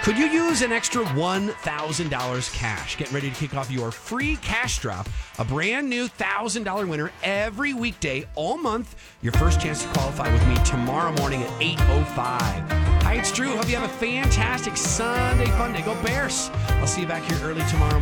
Could you use an extra $1,000 cash? Getting ready to kick off your free cash drop. A brand new $1,000 winner every weekday all month. Your first chance to qualify with me tomorrow morning at 8:05. Hi, it's Drew. Hope you have a fantastic Sunday fun day. Go Bears. I'll see you back here early tomorrow morning.